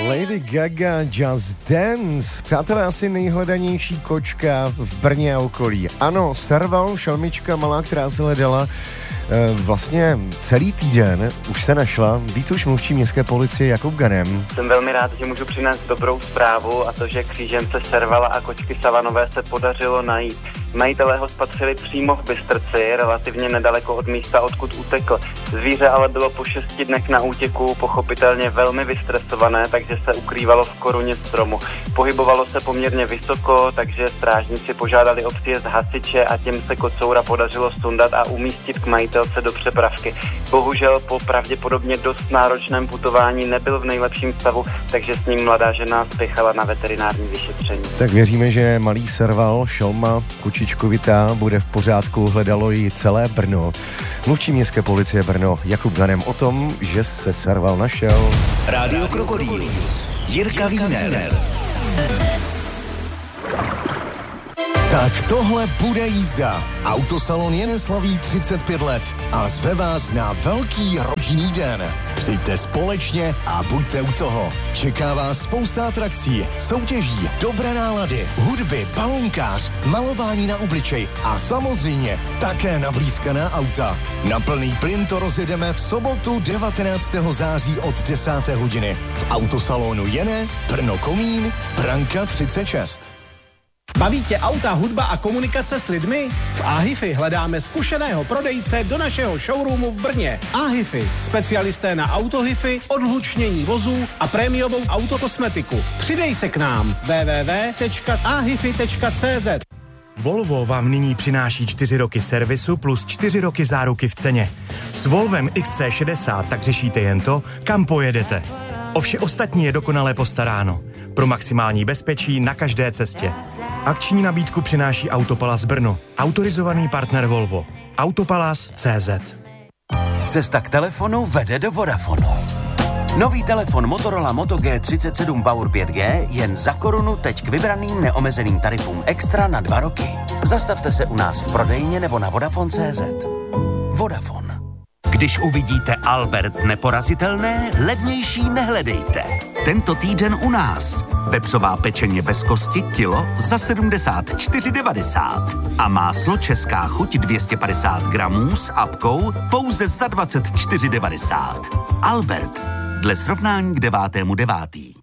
Lady Gaga, Just Dance. Přátelé, asi nejhledanější kočka v Brně a okolí. Ano, Serval, šelmička malá, která se hledala vlastně celý týden, už se našla. Víc už mluvčí městské policie Jakub Ganem. Jsem velmi rád, že můžu přinést dobrou zprávu, a to, že křížence Servala a kočky savanové se podařilo najít. Majitelé ho spatřili přímo v Bystrci, relativně nedaleko od místa, odkud utekl. Zvíře ale bylo po 6 dnech na útěku, pochopitelně velmi vystresované, takže se ukrývalo v koruně stromu. Pohybovalo se poměrně vysoko, takže strážníci požádali o příjezd hasiče a těm se kocoura podařilo sundat a umístit k majitelce do přepravky. Bohužel po pravděpodobně dost náročném putování nebyl v nejlepším stavu, takže s ním mladá žena spěchala na veterinární vyšetření. Tak věříme, že malý Serval, šelma, kočičkovitá, bude v pořádku, hledalo ji celé Brno. Mluvčí městské policie Brno Jakub Ganem o tom, že se Serval našel. Rádio Krokodýl, Jirka Wiener. Tak tohle bude jízda. Autosalon Jene slaví 35 let a zve vás na velký rodinný den. Přijďte společně a buďte u toho. Čeká vás spousta atrakcí, soutěží, dobré nálady, hudby, balonkář, malování na obličej a samozřejmě také nablízkaná auta. Na plný plyn to rozjedeme v sobotu 19. září od 10. hodiny v autosalonu Jene, Brno Komín, Branka 36. Baví tě auta, hudba a komunikace s lidmi? V AHIFI hledáme zkušeného prodejce do našeho showroomu v Brně. AHIFI, specialisté na autohify, odhlučnění vozů a prémiovou autokosmetiku. Přidej se k nám www.ahifi.cz. Volvo vám nyní přináší 4 roky servisu plus 4 roky záruky v ceně. S Volvem XC60 tak řešíte jen to, kam pojedete. O vše ostatní je dokonale postaráno. Pro maximální bezpečí na každé cestě. Akční nabídku přináší Autopalas Brno, autorizovaný partner Volvo. Autopalas.cz. Cesta k telefonu vede do Vodafonu. Nový telefon Motorola Moto G37 Power 5G jen za korunu teď k vybraným neomezeným tarifům extra na 2 roky. Zastavte se u nás v prodejně nebo na Vodafone.cz. Vodafone. Když uvidíte Albert neporazitelné, levnější nehledejte. Tento týden u nás. Vepřová pečeně bez kosti kilo za 74,90. A máslo Česká chuť 250 gramů s apkou pouze za 24,90. Albert. Dle srovnání k 9.9.